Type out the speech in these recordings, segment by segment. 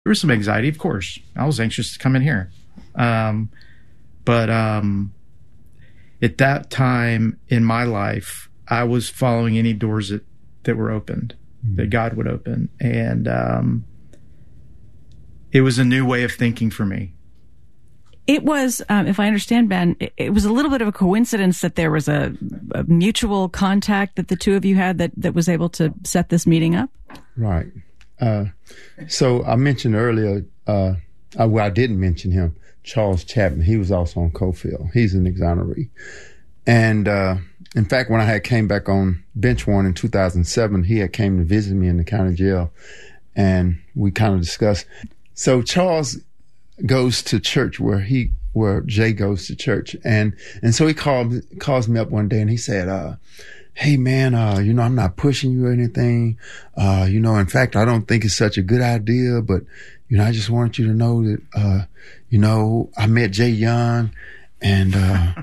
There was some anxiety, of course. I was anxious to come in here. But at that time in my life, I was following any doors that were opened, that God would open. And it was a new way of thinking for me. It was, if I understand, Ben, it was a little bit of a coincidence that there was a mutual contact that the two of you had that was able to set this meeting up? Right. So I mentioned earlier, I didn't mention him, Charles Chapman. He was also on Cofield. He's an exoneree. And in fact, when I had came back on bench warrant in 2007, he had came to visit me in the county jail, and we kind of discussed. So Charles goes to church where Jay goes to church, and so he calls me up one day, and he said, "Hey man, I'm not pushing you or anything. In fact, I don't think it's such a good idea, but I just want you to know that I met Jay Young, and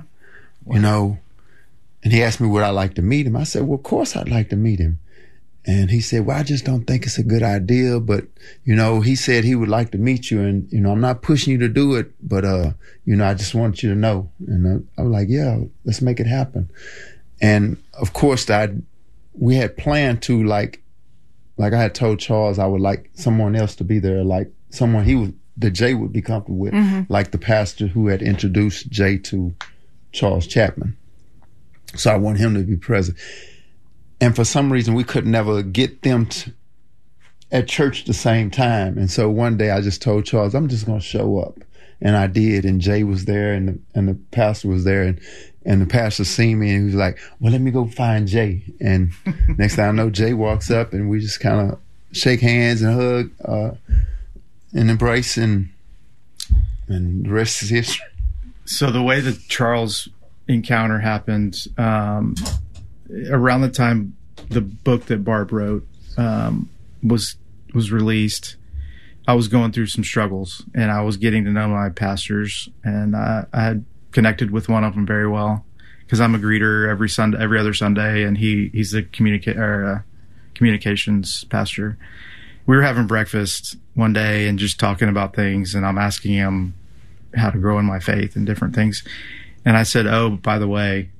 and he asked me would I like to meet him. I said, well, of course I'd like to meet him. And he said, well, I just don't think it's a good idea, but he said he would like to meet you, and I'm not pushing you to do it, but I just want you to know." And I was like, yeah, let's make it happen. And of course, we had planned to like I had told Charles I would like someone else to be there, like someone that Jay would be comfortable with, like the pastor who had introduced Jay to Charles Chapman. So I want him to be present. And for some reason, we could never get them at church the same time. And so one day I just told Charles, I'm just going to show up. And I did. And Jay was there, and the pastor was there. And the pastor seen me, and he was like, well, let me go find Jay. And next thing I know, Jay walks up, and we just kind of shake hands and hug and embrace, and the rest is history. So the way the Charles encounter happened, around the time the book that Barb wrote was released, I was going through some struggles, and I was getting to know my pastors, and I had connected with one of them very well because I'm a greeter every other Sunday, and he's the communications pastor. We were having breakfast one day and just talking about things, and I'm asking him how to grow in my faith and different things. And I said, oh, by the way,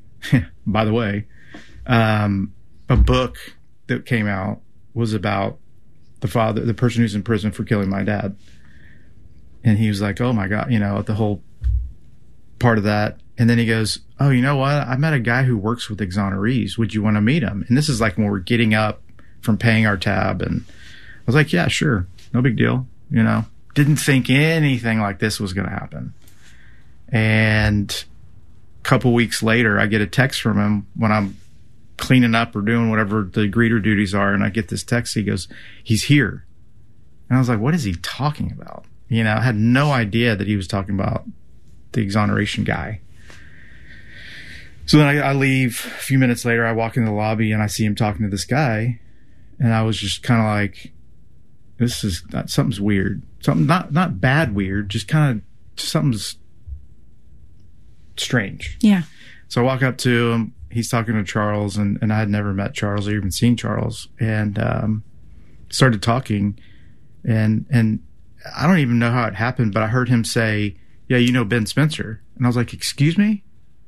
a book that came out was about the person who's in prison for killing my dad. And he was like, oh my God, the whole part of that. And then he goes, oh, you know what? I met a guy who works with exonerees. Would you want to meet him? And this is like when we're getting up from paying our tab. And I was like, yeah, sure. No big deal. Didn't think anything like this was going to happen. And a couple weeks later, I get a text from him when I'm cleaning up or doing whatever the greeter duties are. And I get this text. He goes, he's here. And I was like, what is he talking about? I had no idea that he was talking about the exoneration guy. So then I leave. A few minutes later, I walk in the lobby and I see him talking to this guy. And I was just kind of like, something's weird. Something not bad weird, just kind of something's strange. Yeah. So I walk up to him. He's talking to Charles, and I had never met Charles or even seen Charles, and started talking, and I don't even know how it happened, but I heard him say, yeah, Ben Spencer. And I was like, excuse me?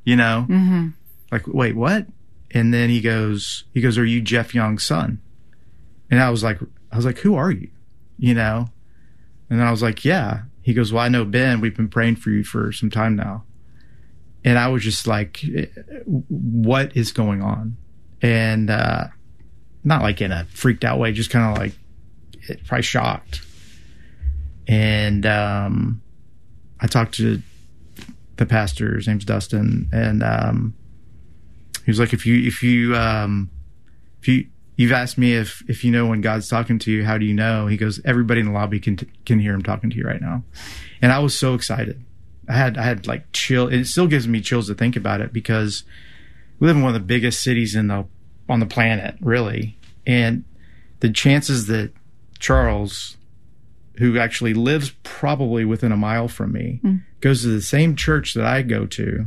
Like, wait, what? And then he goes, are you Jeff Young's son? And I was like, who are you? And then I was like, yeah. He goes, well, I know Ben. We've been praying for you for some time now. And I was just like, what is going on? And not like in a freaked out way, just kind of like probably shocked. And I talked to the pastor, his name's Dustin, and he was like, if you've asked me if you know when God's talking to you, how do you know? He goes, everybody in the lobby can hear him talking to you right now. And I was so excited. I had like chill. It still gives me chills to think about it because we live in one of the biggest cities on the planet, really. And the chances that Charles, who actually lives probably within a mile from me, goes to the same church that I go to,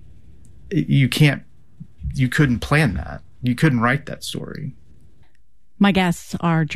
you couldn't plan that. You couldn't write that story. My guests are